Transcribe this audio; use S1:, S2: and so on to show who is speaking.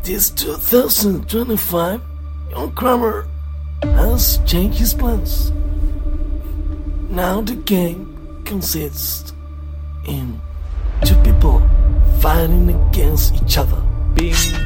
S1: This 2025, young Kramer has changed his plans. Now the game consists in two people fighting against each other.
S2: Bingo!